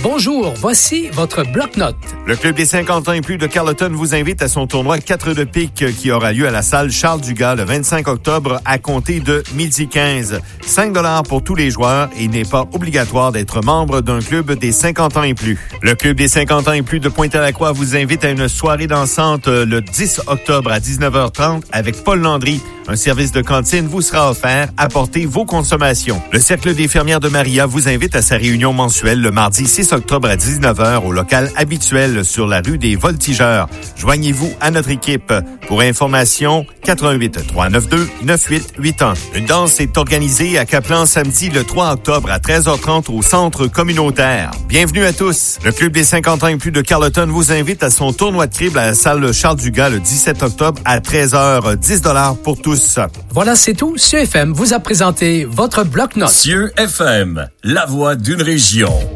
Bonjour, voici votre bloc-notes. Le Club des 50 ans et plus de Carleton vous invite à son tournoi 4 de pique qui aura lieu à la salle Charles Dugas le 25 octobre à compter de 12h15. 5 $ pour tous les joueurs et il n'est pas obligatoire d'être membre d'un club des 50 ans et plus. Le Club des 50 ans et plus de Pointe-à-la-Croix vous invite à une soirée dansante le 10 octobre à 19h30 avec Paul Landry. Un service de cantine vous sera offert. Apportez vos consommations. Le Cercle des fermières de Maria vous invite à sa réunion mensuelle le mardi 6 octobre à 19h au local habituel sur la rue des Voltigeurs. Joignez-vous à notre équipe. Pour information, 88 392 9881. Une danse est organisée à Caplan samedi le 3 octobre à 13h30 au centre communautaire. Bienvenue à tous. Le Club des 50 ans et plus de Carleton vous invite à son tournoi de crible à la salle Charles Dugas le 17 octobre à 13h. 10 $ pour tous. Voilà, c'est tout. Cieux FM vous a présenté votre bloc-notes. Cieux FM, la voix d'une région.